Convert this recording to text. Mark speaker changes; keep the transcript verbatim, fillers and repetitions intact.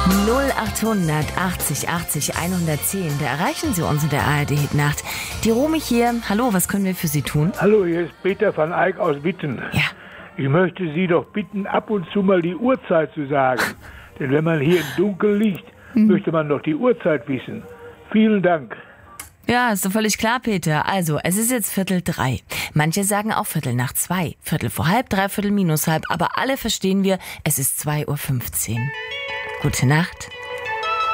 Speaker 1: null achthundert achtzig achtzig hundertzehn, da erreichen Sie uns in der A R D-Hitnacht. Die Romy hier. Hallo, was können wir für Sie tun?
Speaker 2: Hallo, hier ist Peter van Eyck aus Witten.
Speaker 1: Ja.
Speaker 2: Ich möchte Sie doch bitten, ab und zu mal die Uhrzeit zu sagen. Denn wenn man hier im Dunkeln liegt, hm. möchte man doch die Uhrzeit wissen. Vielen Dank.
Speaker 1: Ja, ist doch völlig klar, Peter. Also, es ist jetzt Viertel drei. Manche sagen auch Viertel nach zwei. Viertel vor halb, dreiviertel minus halb. Aber alle verstehen wir, es ist zwei Uhr fünfzehn. Gute Nacht.